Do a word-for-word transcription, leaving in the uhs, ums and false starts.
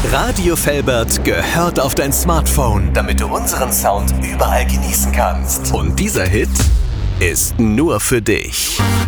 Radio Velbert gehört auf dein Smartphone, damit du unseren Sound überall genießen kannst. Und dieser Hit ist nur für dich.